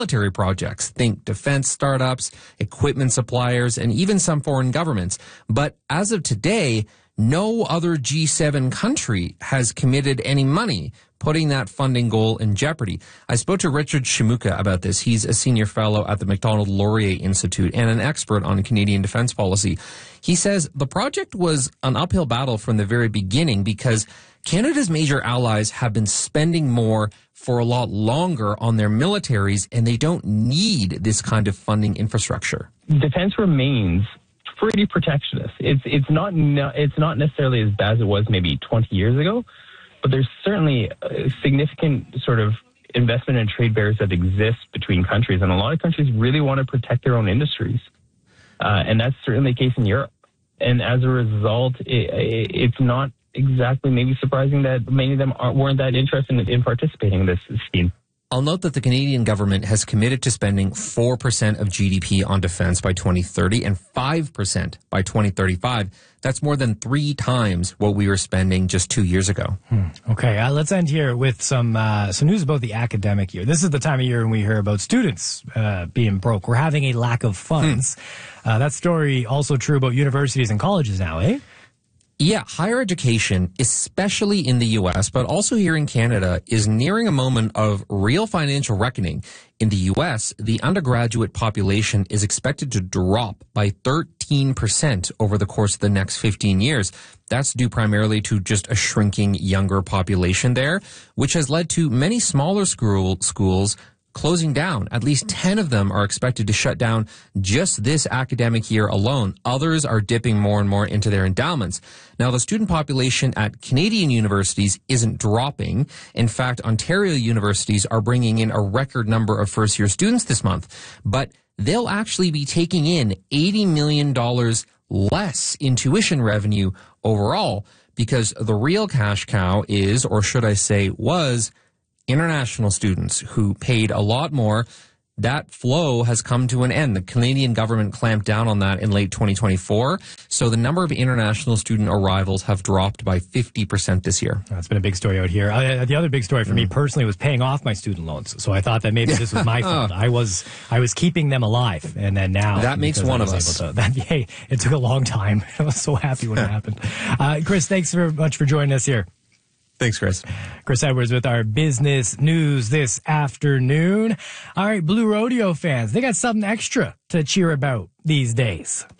military projects. Think defense startups, equipment suppliers, and even some foreign governments. But as of today, no other G7 country has committed any money, putting that funding goal in jeopardy. I spoke to Richard Shimuka about this. He's a senior fellow at the Macdonald-Laurier Institute and an expert on Canadian defense policy. He says the project was an uphill battle from the very beginning because Canada's major allies have been spending more for a lot longer on their militaries, and they don't need this kind of funding infrastructure. Defense remains pretty protectionist. It's not necessarily as bad as it was maybe 20 years ago, but there's certainly a significant sort of investment and trade barriers that exist between countries, and a lot of countries really want to protect their own industries, and that's certainly the case in Europe. And as a result, it's not exactly maybe surprising that many of them weren't that interested in participating in this scheme. I'll note that the Canadian government has committed to spending 4% of GDP on defense by 2030 and 5% by 2035. That's more than 3 times what we were spending just 2 years ago. Okay, let's end here with some news about the academic year. This is the time of year when we hear about students being broke. We're having a lack of funds. That story also true about universities and colleges now, eh? Yeah, higher education, especially in the U.S., but also here in Canada, is nearing a moment of real financial reckoning. In the U.S., the undergraduate population is expected to drop by 13% over the course of the next 15 years. That's due primarily to just a shrinking younger population there, which has led to many smaller schools closing down. At least 10 of them are expected to shut down just this academic year alone. Others are dipping more and more into their endowments. Now, the student population at Canadian universities isn't dropping. In fact, Ontario universities are bringing in a record number of first-year students this month. But they'll actually be taking in $80 million less in tuition revenue overall because the real cash cow is, or should I say was, international students who paid a lot more. That flow has come to an end. The Canadian government clamped down on that in late 2024. So the number of international student arrivals have dropped by 50% this year. That's been a big story out here. The other big story for me personally was paying off my student loans. So I thought that maybe this was my fault. I was keeping them alive. And then now that makes one of us. Hey, it took a long time. I was so happy when it happened. Chris, thanks very much for joining us here. Thanks, Chris. Chris Edwards with our business news this afternoon. All right, Blue Rodeo fans, they got something extra to cheer about these days.